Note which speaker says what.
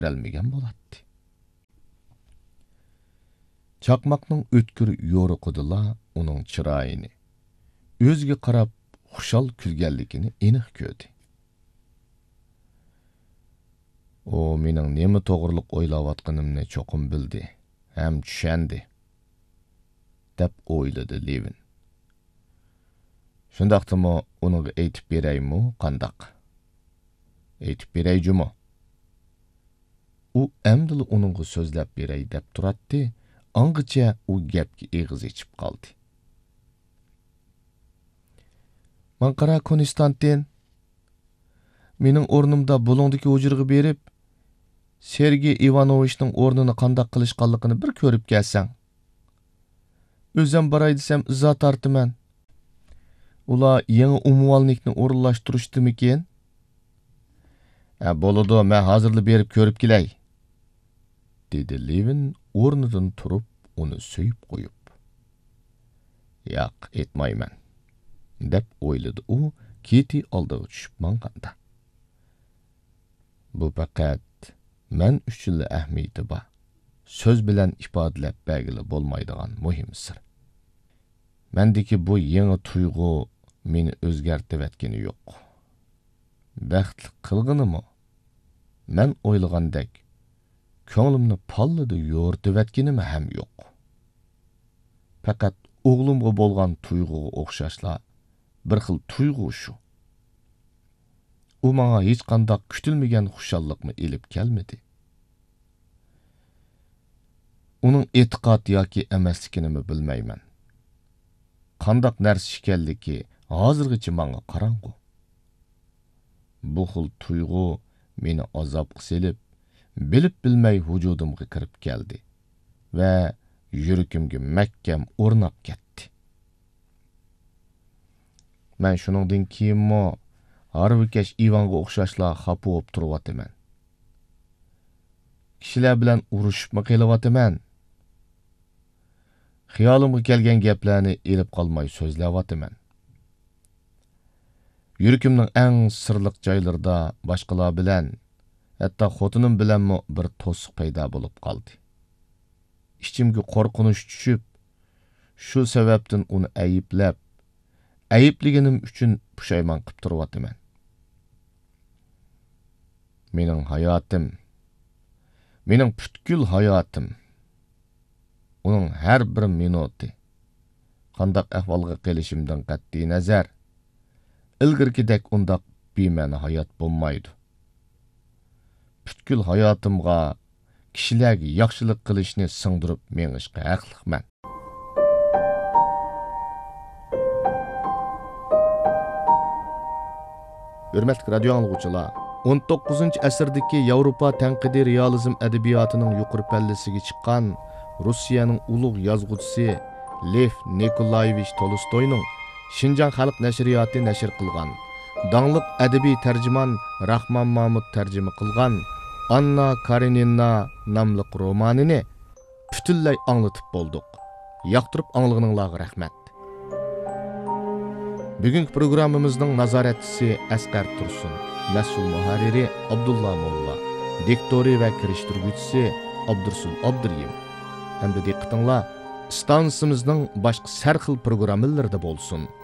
Speaker 1: berelmegen bolatdy. Çakmakның ötkür yoruqıdıla onun çırayını, özge qarap xuşal külgenligini eniq gördü. O mening nemi toğırlıq oylavatqanımni çoqum bildi, hem düşendi, dep oyladı Levin. Şundaqtımı onu eytip bereymi, qandaq? Eytip bereycimi? U emdili onunğa sözlep berey dep turatdi, Anğıca o gepki eğiz içip qaldı. Man qara Konstantin, mening ornumda bulungdaki ujurğı berip, Sergey Ivanovichning ornini qandaq qilishqanligini bir ko'rib kelsan. Özüm baray desem iza tartıman. Ula yangi umuvalnikni o'rinlashtirishdimikin? Bo'ladi, men hozirli berib ko'rib kelay, dedi Levin o'rnidan turib uni suyib qo'yib. Yo'q, etmayman, deb o'yladi u, Keti oldiga tushib manganda. Bu faqat men uchun ahamiyati bor. Söz bilan ifodalab bergili bo'lmaydigan muhim sir. Mendeki bu yangi tuyg'u meni o'zgartib etkeni yo'q. Baxtli qilg'inimi? Men o'ylagandek ko'nglimni pallada yo'rtib etkenimi ham yo'q. Faqat o'g'limga bo'lgan tuyg'uga o'xshashla bir xil tuyg'u shu. U menga hech qanday kutilmagan xushallikni elib kelmadi. Uning e'tiqod yoki emasligini bilmayman. Qandaq narsa ekanligi hozirgacha menga qarang'u. Bu xil tuyg'u meni azobga selib, bilib bilmay vujudimga kirib keldi va yuragimga mahkam o'rnab ketdi. Men shuningdan keyinmi Harvikash Ivanga o'xshashla xafa bo'lib turibman. Kishilar bilan urushibmi qelyapman. Xiyolimga kelgan gaplarni elib qolmay so'zlayapman. Yuragimning eng sirliq joylarida boshqalar bilan, hatto xotinim bilanmi bir to'siq paydo bo'lib qoldi. İçimga qo'rqinish tushib, shu sababdan uni ayblab, aybliginim uchun pushaymon qilib turibman. Mening hayotim, mening butkul hayotim, uning har bir minuti, qandaq ahvolga kelishimdan qat'iy nazar, ilgirgidek undaq bema'ni hayot bo'lmaydi. Butkul hayotimga kishilarga yaxshilik qilishni singdirib mengishga haqliqman. Hurmatli radio anglag'uchilar, 19-asrdagi Yevropa tanqidiy realizm adabiyotining yuqori pallasiga chiqqan Rossiyaning ulug' yozuvchisi Lev Nikolayevich Tolstoyning Şinjan Xalq nashriyoti nashr qilgan, dangliq adabiy tarjimon Rahmon Mahmud tarjima qilgan Anna Karenina nomli romanini butunlay anglatib bo'ldik. Yoqtirib anglaganinglarga rahmat. Bugungi programmamizning nazoratchisi Asqar Tursun, mas'ul muharriri Abdulla Molla, diktori va kirishtiruvchisi Abdursul Abduryim. Hamda diqqatinglar, stansimizning boshqa sarxil programmalarida bo'lsin.